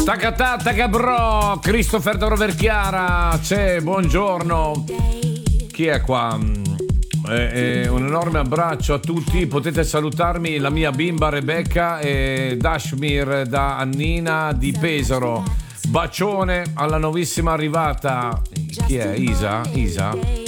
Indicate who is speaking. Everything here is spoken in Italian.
Speaker 1: Stacca bro, Christopher Doverchiara, c'è, buongiorno. Chi è qua? Un enorme abbraccio a tutti, potete salutarmi la mia bimba Rebecca e Dashmir da Annina di Pesaro. Bacione alla nuovissima arrivata. Chi è? Isa?